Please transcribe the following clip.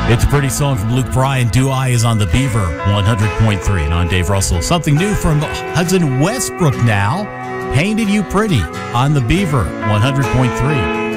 It's a pretty song from Luke Bryan. Do I is on the Beaver 100.3. And I'm Dave Russell. Something new from Hudson Westbrook now. Painted You Pretty on the Beaver 100.3.